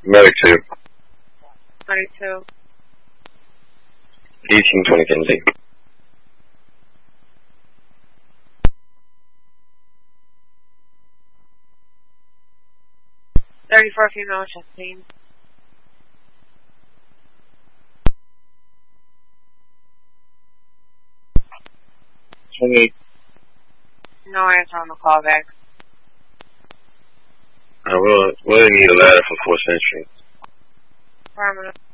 Medic 2. 22. 1820 Kennedy. $34 female chest pain. No answer on the callback. We'll need a ladder for 4th Century. Affirmative.